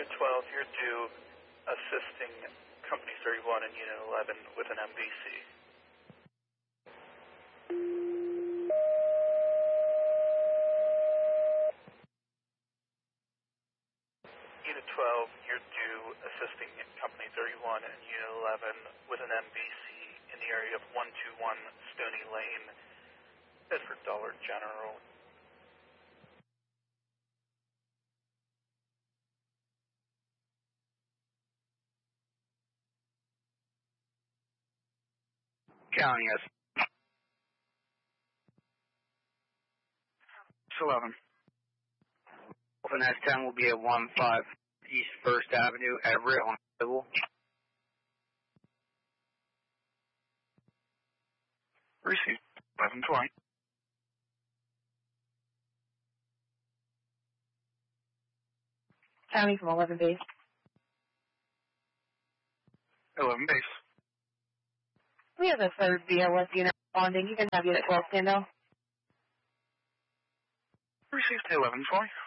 Unit 12, you're due assisting Company 31 and Unit 11 with an MBC. Unit 12, you're due assisting Company 31 and Unit 11 with an MBC in the area of 121 Stony Lane, Bedford Dollar General. County, yes. It's 11. The next time will be at 15 East 1st Avenue, Everett on Civil. Received. 1120. County from 11 base. 11 base. We have a third BLS unit responding. You can have Unit 12 stand down. Received. 1120.